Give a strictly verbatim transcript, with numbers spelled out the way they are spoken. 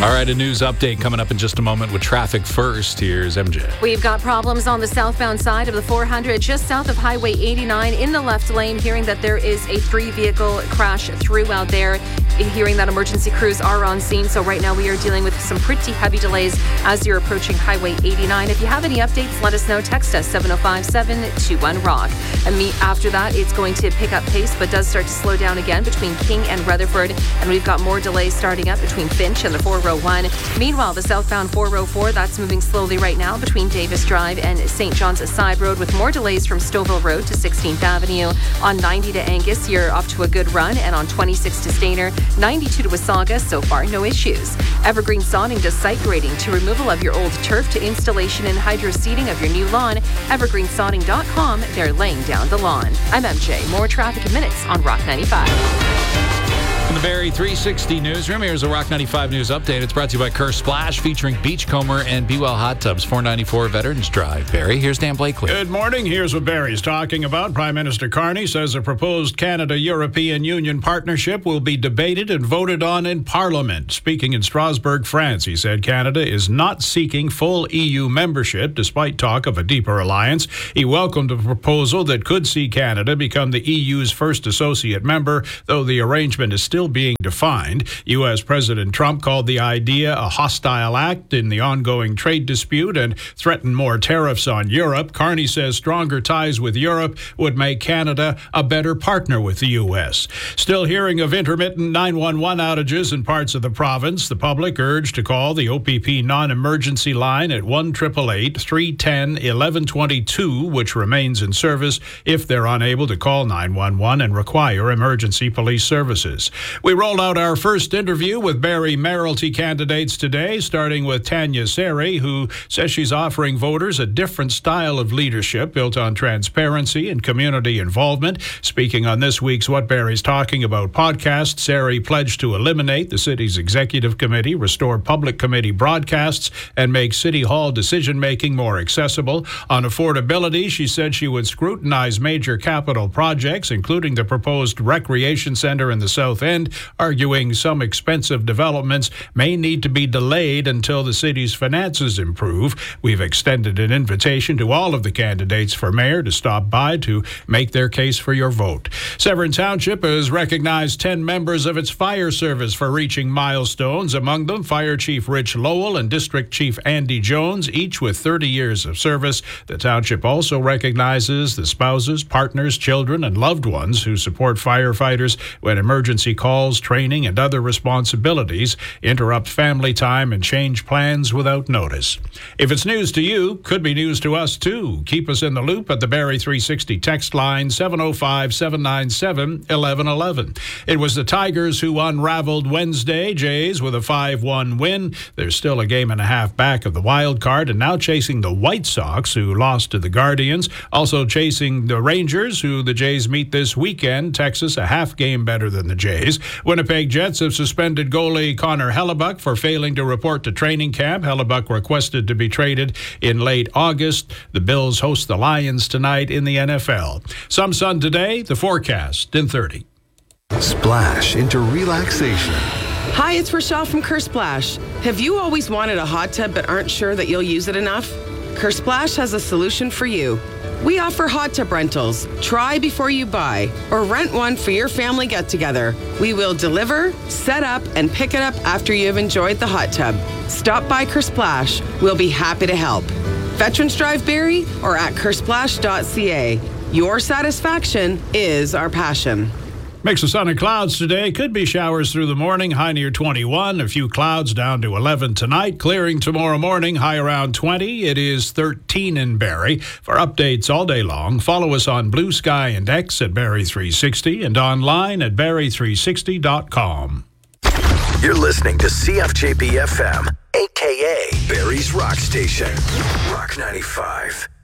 All right, a news update coming up in just a moment with traffic first. Here's M J. We've got problems on the southbound side of the four hundred, just south of Highway eighty-nine in the left lane. Hearing that there is a three-vehicle crash through out there. Hearing that emergency crews are on scene. So right now we are dealing with some pretty heavy delays as you're approaching Highway eighty-nine. If you have any updates, let us know. Text us seven oh five seven two one rock. And me, after that, it's going to pick up pace, but does start to slow down again between King and Rutherford. And we've got more delays starting up between Finch and the four oh one. Meanwhile, the southbound four oh four, that's moving slowly right now between Davis Drive and Saint John's Side Road, with more delays from Stouffville Road to sixteenth Avenue. On ninety to Angus, you're off to a good run. And on twenty-six to Stainer, ninety-two to Wasaga, so far no issues. Evergreen Sodding does site grading to removal of your old turf to installation and hydro seeding of your new lawn. evergreen sodding dot com, they're laying down the lawn. I'm M J. More traffic in minutes on Rock ninety-five. In the Barrie three sixty newsroom, here's a Rock ninety-five news update. It's brought to you by Kerr Splash, featuring Beachcomber and Be Well Hot Tubs, four ninety-four Veterans Drive. Barrie, here's Dan Blakely. Good morning. Here's what Barrie's talking about. Prime Minister Carney says a proposed Canada-European Union partnership will be debated and voted on in Parliament. Speaking in Strasbourg, France, he said Canada is not seeking full E U membership, despite talk of a deeper alliance. He welcomed a proposal that could see Canada become the E U's first associate member, though the arrangement is still being defined. U S. President Trump called the idea a hostile act in the ongoing trade dispute and threatened more tariffs on Europe. Carney says stronger ties with Europe would make Canada a better partner with the U S. Still hearing of intermittent nine one one outages in parts of the province, the public urged to call the O P P non-emergency line at one eight eight eight, three one zero, one one two two, which remains in service if they're unable to call nine one one and require emergency police services. We rolled out our first interview with Barrie mayoralty candidates today, starting with Tanya Seri, who says she's offering voters a different style of leadership built on transparency and community involvement. Speaking on this week's What Barrie's Talking About podcast, Seri pledged to eliminate the city's executive committee, restore public committee broadcasts, and make City Hall decision-making more accessible. On affordability, she said she would scrutinize major capital projects, including the proposed recreation center in the South End, arguing some expensive developments may need to be delayed until the city's finances improve. We've extended an invitation to all of the candidates for mayor to stop by to make their case for your vote. Severn Township has recognized ten members of its fire service for reaching milestones, among them Fire Chief Rich Lowell and District Chief Andy Jones, each with thirty years of service. The township also recognizes the spouses, partners, children, and loved ones who support firefighters when emergency calls, training, and other responsibilities interrupt family time and change plans without notice. If it's news to you, could be news to us too. Keep us in the loop at the Barrie three sixty text line seven oh five, seven nine seven, one one one one. It was the Tigers who unraveled Wednesday Jays with a five one win. They're still a game and a half back of the wild card and now chasing the White Sox, who lost to the Guardians. Also chasing the Rangers, who the Jays meet this weekend. Texas a half game better than the Jays. Winnipeg Jets have suspended goalie Connor Hellebuck for failing to report to training camp. Hellebuck requested to be traded in late August. The Bills host the Lions tonight in the N F L. Some sun today, the forecast in thirty. Splash into relaxation. Hi, it's Rochelle from Kerr Splash. Have you always wanted a hot tub but aren't sure that you'll use it enough? Kerr Splash has a solution for you. We offer hot tub rentals. Try before you buy, or rent one for your family get-together. We will deliver, set up, and pick it up after you have enjoyed the hot tub. Stop by Kerr Splash. We'll be happy to help. Veterans Drive Barrie or at kerr splash dot c a. Your satisfaction is our passion. Mix of sun and clouds today. Could be showers through the morning, high near twenty-one. A few clouds down to eleven tonight. Clearing tomorrow morning, high around twenty. It is thirteen in Barrie. For updates all day long, follow us on Blue Sky and X at Barrie three sixty and online at barrie three sixty dot com. You're listening to C F J B F M, a k a. Barrie's Rock Station. Rock ninety-five.